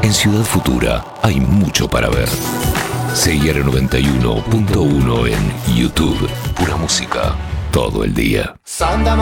En Ciudad Futura hay mucho para ver. CIR 91.1 en YouTube. Pura música todo el día. Santa